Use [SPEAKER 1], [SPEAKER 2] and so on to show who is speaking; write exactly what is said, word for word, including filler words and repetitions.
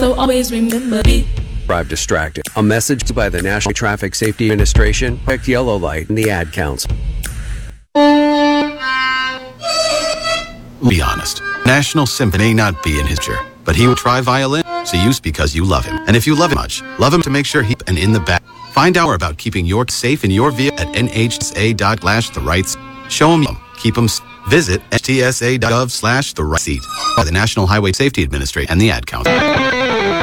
[SPEAKER 1] So always remember me.
[SPEAKER 2] Drive distracted. A message by the National Traffic Safety Administration. Check yellow light in the ad counts.
[SPEAKER 3] Be honest. National Symphony may not be in his chair, but he would try violin. So use because you love him. And if you love him much, love him to make sure he and in the back. Find out more about keeping your safe in your vehicle at N H S A dot slash the rights. Show him, keep him. Visit N H S A dot gov slash the right seat by the National Highway Safety Administration and the ad council.